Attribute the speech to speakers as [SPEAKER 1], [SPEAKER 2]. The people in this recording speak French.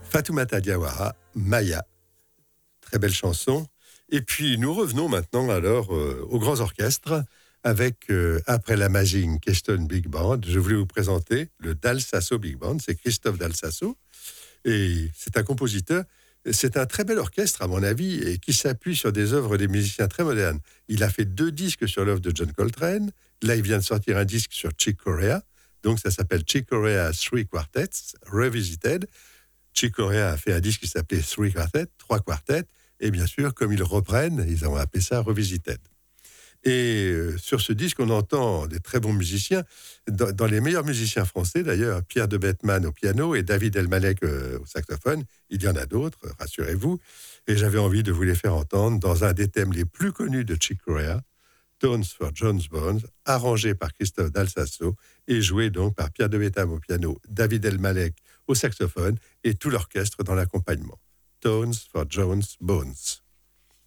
[SPEAKER 1] Fatoumata Diawara, Maya. Très belle chanson. Et puis, nous revenons maintenant alors aux grands orchestres avec, après la Majing Keston Big Band, je voulais vous présenter le Dal Sasso Big Band. C'est Christophe Dal Sasso. Et c'est un compositeur. C'est un très bel orchestre, à mon avis, et qui s'appuie sur des œuvres des musiciens très modernes. Il a fait 2 disques sur l'œuvre de John Coltrane. Là, il vient de sortir un disque sur Chick Corea. Donc, ça s'appelle Chick Corea 3 Quartets Revisited. Chick Corea a fait un disque qui s'appelait 3 Quartets, 3 quartets. Et bien sûr, comme ils reprennent, ils ont appelé ça Revisited. Et sur ce disque, on entend des très bons musiciens, dans les meilleurs musiciens français d'ailleurs, Pierre de Bettman au piano et David Elmalek au saxophone. Il y en a d'autres, rassurez-vous. Et j'avais envie de vous les faire entendre dans un des thèmes les plus connus de Chick Corea, Tones for Jones Bones, arrangé par Christophe Dal Sasso et joué donc par Pierre de Bettman au piano, David Elmalek au saxophone et tout l'orchestre dans l'accompagnement. Tones for Jones Bones.